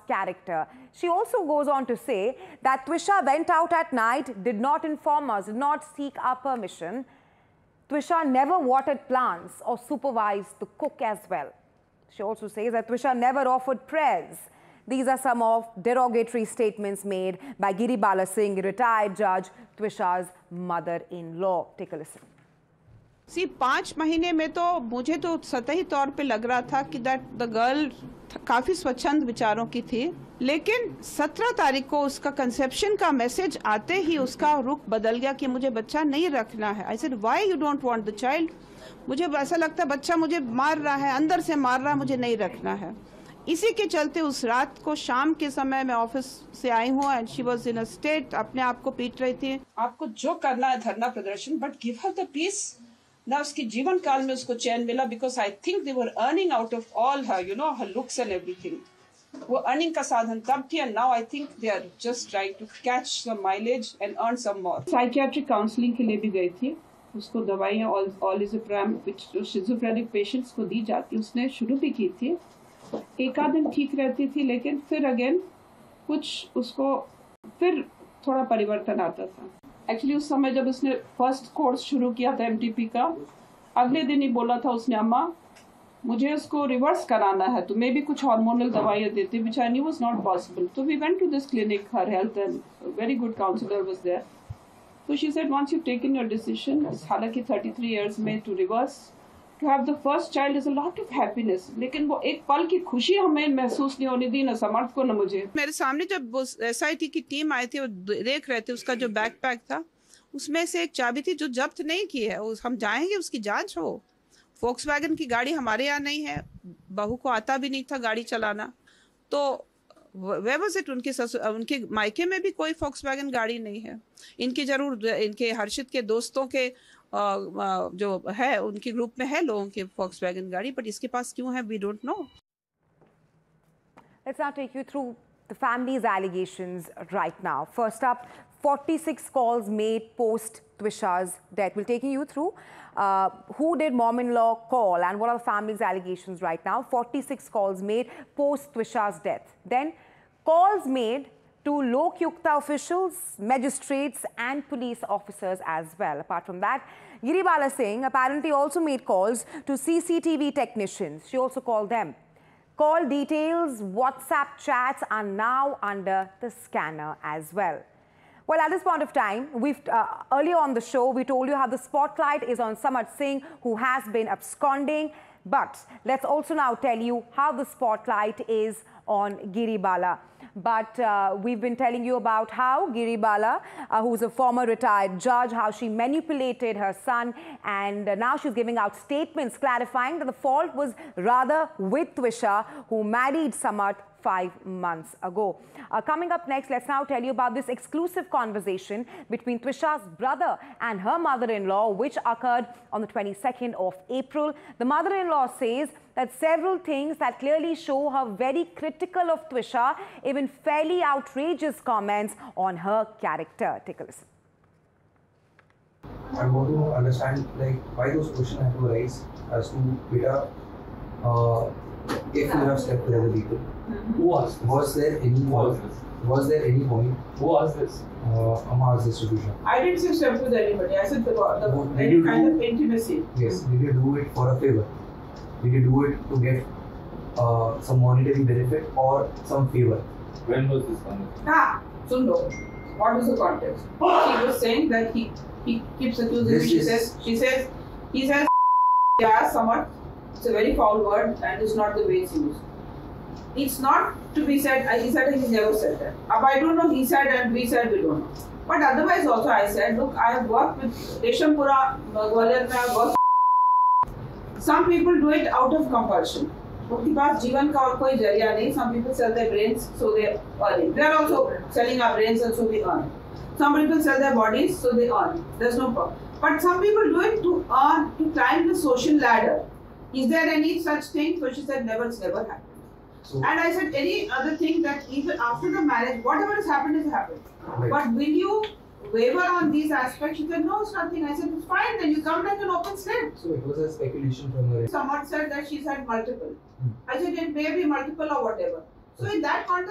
character. She also goes on to say that Twisha went out at night, did not inform us, did not seek our permission. Twisha never watered plants or supervised the cook as well. She also says that Twisha never offered prayers. These are some of derogatory statements made by Giribala Singh, retired judge, Twisha's mother-in-law. Take a listen. See, 5 महीने में तो मुझे तो सतही तौर पे लग रहा था कि दैट द गर्ल काफी स्वच्छंद विचारों की थी, लेकिन 17 तारीख को उसका कंसेप्शन का मैसेज आते ही उसका रुख बदल गया कि मुझे बच्चा नहीं रखना है. I said why you don't want the child. मुझे ऐसा लगता है बच्चा मुझे मार रहा है, अंदर से मार रहा है, मुझे नहीं रखना है. इसी के चलते उस रात को शाम के समय मैं ऑफिस से आई हूँ and she was in a state, अपने आप को पीट रही थी. आपको जो करना है धरना प्रदर्शन, but give her the piece. ना उसके जीवन काल में उसको चैन मिला, because I think they were earning out of all her, you know, her looks and everything. वो अर्निंग का साधन तब थी, and now I think they are just trying to catch some mileage and earn some more. Psychiatric counselling के लिए भी गई थी. उसको दवाइयाँ ऑलिज़ोप्राम जो शिज़ोफ्रेनिक पेशेंट्स को दी जाती, उसने शुरू भी की थी. एक आध दिन ठीक रहती थी, लेकिन फिर अगेन कुछ उसको फिर थोड़ा परिवर्तन आता था. एक्चुअली उस समय जब उसने फर्स्ट कोर्स शुरू किया था एमटीपी का, अगले दिन ही बोला था उसने, अम्मा मुझे उसको रिवर्स कराना है, तो मे भी कुछ हार्मोनल दवाइयाँ देते, विच I knew was not possible. तो we went to this clinic, her health and very good counsellor was there. तो she said once you taken your decision, हालांकि 33 इयर्स में to reverse to have the first child is a lot of happiness, लेकिन वो एक पल की खुशी हमें महसूस नहीं होने दी, न समर्थ को न मुझे. मेरे सामने जब वो एसआईटी की टीम आई थी, वो देख रहे थे, उसका जो बैकपैक था उसमें से एक चाबी थी जो जब्त नहीं की है. हम जाएंगे, उसकी जांच हो. फोक्सवैगन की गाड़ी हमारे यहाँ नहीं है, बहू को आता भी नहीं था गाड़ी चलाना. तो where was it? उनके मायके में भी कोई फोक्सवैगन गाड़ी नहीं है. इनकी जरूर इनके हर्षित के दोस्तों के जो है उनके ग्रुप में है लोगों के फोक्सवैगन गाड़ी, बट इसके पास क्यों है, we don't know. Let's now take you through the family's allegations right now. First up, 46 calls made post Twisha's death. We're taking you through who did mom-in-law call and what are the family's allegations right now. 46 calls made post Twisha's death. Then calls made to Lok Yukta officials, magistrates and police officers as well. Apart from that, Giribala Singh apparently also made calls to CCTV technicians. She also called them. Call details, WhatsApp chats are now under the scanner as well. Well, at this point of time, earlier on the show, we told you how the spotlight is on Samarth Singh, who has been absconding. But let's also now tell you how the spotlight is on Giribala. But we've been telling you about how Giribala, who's a former retired judge, how she manipulated her son, and now she's giving out statements clarifying that the fault was rather with Twisha, who married Samarth 5 months ago. Coming up next, let's now tell you about this exclusive conversation between Twisha's brother and her mother-in-law, which occurred on the 22nd of April. The mother-in-law says that several things that clearly show her very critical of Twisha, even fairly outrageous comments on her character. Take a listen. I want to understand why those questions have to arise as to Beta, if you have slept with other people. Who asked this? Was there any point? Who asked this? Amma asked this to Twisha. I didn't say slept with anybody. I said the Did kind of intimacy. Yes. Did you do it for a favor? Did you do it to get some monetary benefit or some favor? When was this conversation? Sundo. What was the context? She was saying that he keeps accusing me. She says he says yeah, somewhat. It's a very foul word and it's not the way it's used. It's not to be said, he said he never said that. I don't know, he said and we said, we don't know. But otherwise also I said, look, I have worked with Reshampura, Gwalior, I have worked. Some people do it out of compulsion. उनके पास जीवन का और कोई जरिया नहीं. Some people sell their brains, so they earn. We are also selling our brains and so we earn. Some people sell their bodies, so they earn. There's no problem. But some people do it to earn, to climb the social ladder. Is there any such thing? So she said, never, it's never happened. So, and I said, any other thing that even after the marriage, whatever has happened has happened. Right. But will you waver on these aspects? She said, no, it's nothing. I said, it's fine, then you come like an open slate. So it was a speculation from her. Someone said that she's had multiple. I said, it may be multiple or whatever. So in that context,